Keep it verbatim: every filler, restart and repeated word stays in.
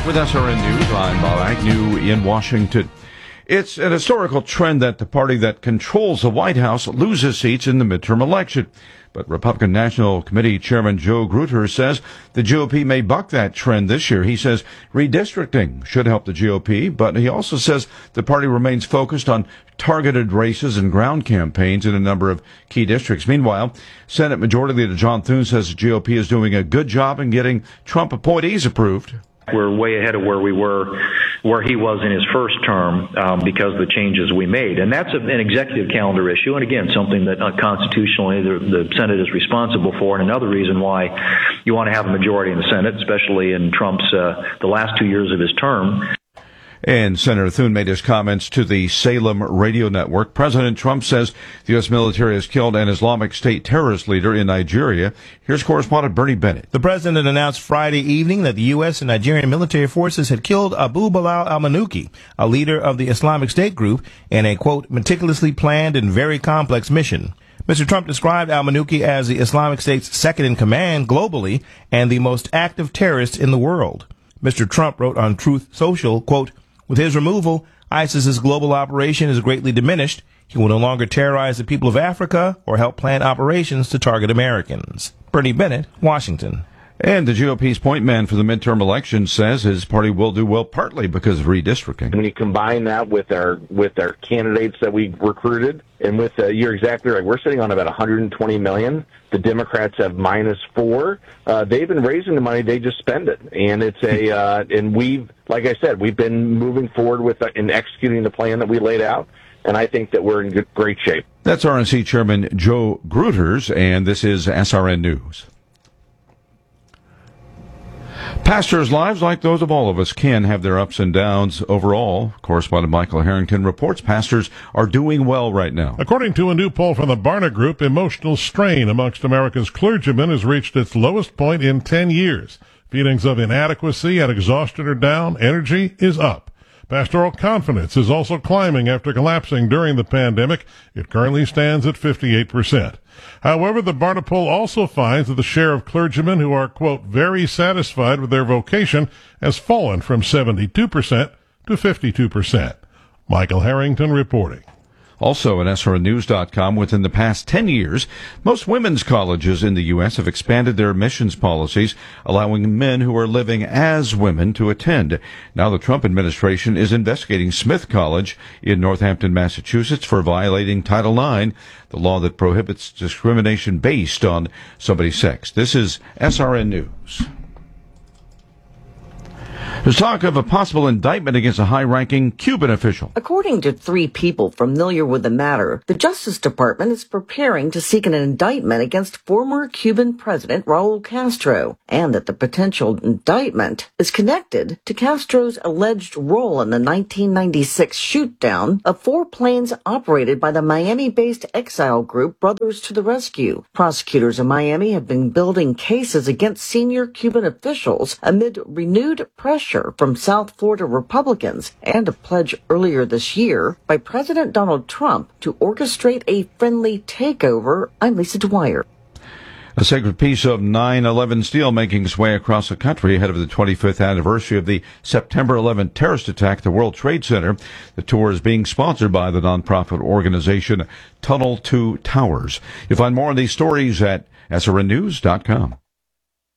with S R N News. I'm Bob Agnew in Washington. It's an historical trend that the party that controls the White House loses seats in the midterm election. But Republican National Committee Chairman Joe Grutter says the G O P may buck that trend this year. He says redistricting should help the G O P, but he also says the party remains focused on targeted races and ground campaigns in a number of key districts. Meanwhile, Senate Majority Leader John Thune says the G O P is doing a good job in getting Trump appointees approved. We're way ahead of where we were, where he was in his first term, um, because of the changes we made. And that's a, an executive calendar issue, and again, something that uh, constitutionally the, the Senate is responsible for, and another reason why you want to have a majority in the Senate, especially in Trump's uh, the last two years of his term. And Senator Thune made his comments to the Salem radio network. President Trump says the U S military has killed an Islamic State terrorist leader in Nigeria. Here's correspondent Bernie Bennett. The president announced Friday evening that the U S and Nigerian military forces had killed Abu Bilal al-Manuki, a leader of the Islamic State group, in a, quote, meticulously planned and very complex mission. Mister Trump described al-Manuki as the Islamic State's second in command globally and the most active terrorist in the world. Mister Trump wrote on Truth Social, quote, with his removal, ISIS's global operation is greatly diminished. He will no longer terrorize the people of Africa or help plan operations to target Americans. Bernie Bennett, Washington. And the G O P's point man for the midterm election says his party will do well partly because of redistricting. When you combine that with our with our candidates that we recruited, and with uh, you're exactly right, we're sitting on about one hundred twenty million. The Democrats have minus four. Uh, they've been raising the money; they just spend it, and it's a uh, and we've, like I said, we've been moving forward with uh, in executing the plan that we laid out. And I think that we're in good, great shape. That's R N C Chairman Joe Grutter, and this is S R N News. Pastors' lives, like those of all of us, can have their ups and downs. Overall, correspondent Michael Harrington reports pastors are doing well right now. According to a new poll from the Barna Group, emotional strain amongst America's clergymen has reached its lowest point in ten years. Feelings of inadequacy and exhaustion are down. Energy is up. Pastoral confidence is also climbing after collapsing during the pandemic. It currently stands at fifty-eight percent. However, the Barna poll also finds that the share of clergymen who are, quote, very satisfied with their vocation has fallen from seventy-two percent to fifty-two percent. Michael Harrington reporting. Also at S R N news dot com, within the past ten years, most women's colleges in the U S have expanded their admissions policies, allowing men who are living as women to attend. Now the Trump administration is investigating Smith College in Northampton, Massachusetts, for violating Title nine, the law that prohibits discrimination based on somebody's sex. This is S R N News. There's talk of a possible indictment against a high-ranking Cuban official. According to three people familiar with the matter, the Justice Department is preparing to seek an indictment against former Cuban President Raul Castro, and that the potential indictment is connected to Castro's alleged role in the nineteen ninety-six shoot-down of four planes operated by the Miami-based exile group Brothers to the Rescue. Prosecutors in Miami have been building cases against senior Cuban officials amid renewed pressure from South Florida Republicans and a pledge earlier this year by President Donald Trump to orchestrate a friendly takeover. I'm Lisa Dwyer. A sacred piece of nine eleven steel making its way across the country ahead of the twenty-fifth anniversary of the September eleventh terrorist attack at the World Trade Center. The tour is being sponsored by the nonprofit organization Tunnel to Towers. You'll find more on these stories at S R N news dot com.